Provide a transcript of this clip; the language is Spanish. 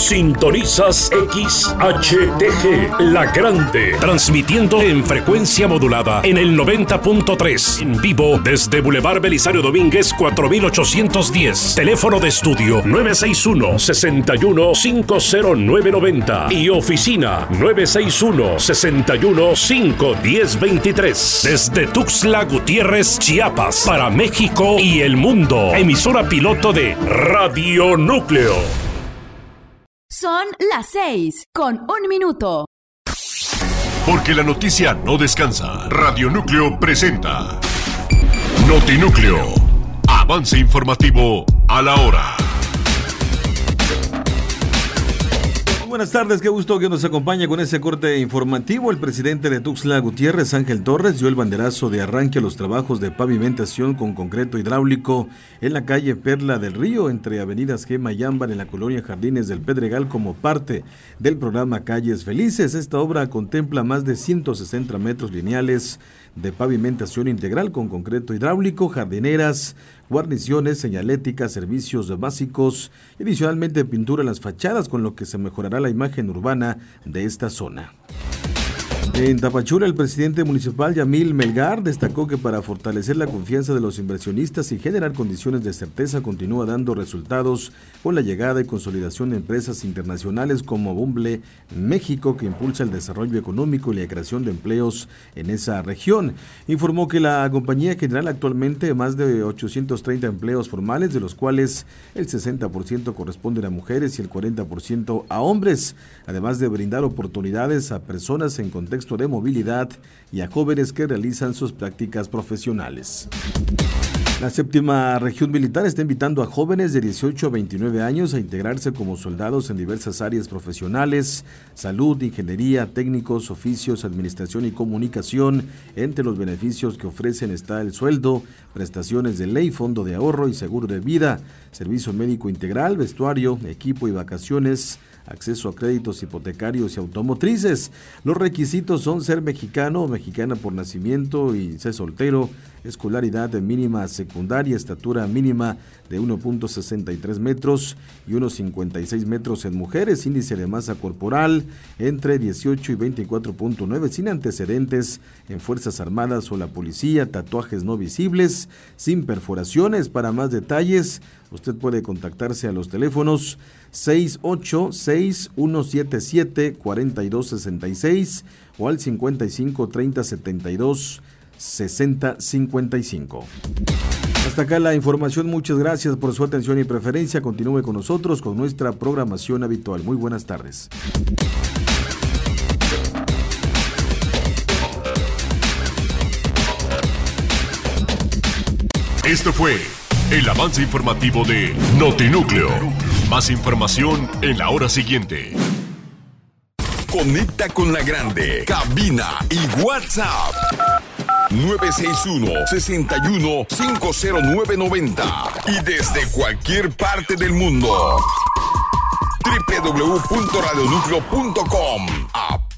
Sintonizas XHTG, La Grande, transmitiendo en frecuencia modulada en el 90.3, en vivo desde Boulevard Belisario Domínguez 4810, teléfono de estudio 961-61-50990 y oficina 961-61-51023, desde Tuxtla Gutiérrez, Chiapas, para México y el mundo, emisora piloto de Radio Núcleo. Son las 6:01. Porque la noticia no descansa. Radio Núcleo presenta Notinúcleo. Avance informativo a la hora. Buenas tardes, qué gusto que nos acompañe con ese corte informativo. El presidente de Tuxtla Gutiérrez, Ángel Torres, dio el banderazo de arranque a los trabajos de pavimentación con concreto hidráulico en la calle Perla del Río, entre avenidas Gema y Ámbar, en la colonia Jardines del Pedregal, como parte del programa Calles Felices. Esta obra contempla más de 160 metros lineales de pavimentación integral con concreto hidráulico, jardineras, guarniciones, señalética, servicios básicos y adicionalmente pintura en las fachadas, con lo que se mejorará la imagen urbana de esta zona. En Tapachula, el presidente municipal Yamil Melgar destacó que para fortalecer la confianza de los inversionistas y generar condiciones de certeza continúa dando resultados con la llegada y consolidación de empresas internacionales como Bumble México, que impulsa el desarrollo económico y la creación de empleos en esa región. Informó que la compañía generará actualmente más de 830 empleos formales, de los cuales el 60% corresponden a mujeres y el 40% a hombres, además de brindar oportunidades a personas en contexto de movilidad y a jóvenes que realizan sus prácticas profesionales. La séptima región militar está invitando a jóvenes de 18 a 29 años a integrarse como soldados en diversas áreas profesionales: salud, ingeniería, técnicos, oficios, administración y comunicación. Entre los beneficios que ofrecen está el sueldo, prestaciones de ley, fondo de ahorro y seguro de vida, servicio médico integral, vestuario, equipo y vacaciones, acceso a créditos hipotecarios y automotrices. Los requisitos son ser mexicano o mexicana por nacimiento y ser soltero, escolaridad mínima secundaria, estatura mínima de 1.63 metros y 1.56 metros en mujeres, índice de masa corporal entre 18 y 24.9, sin antecedentes en Fuerzas Armadas o la policía, tatuajes no visibles, sin perforaciones. Para más detalles, usted puede contactarse a los teléfonos 686-177-4266 o al 55 30 72 60 55. Hasta acá la información, muchas gracias por su atención y preferencia. Continúe con nosotros con nuestra programación habitual. Muy buenas tardes. Esto fue el avance informativo de Notinúcleo. Más información en la hora siguiente. Conecta con La Grande, cabina y WhatsApp 961-61-50990 y desde cualquier parte del mundo www.radionucleo.com.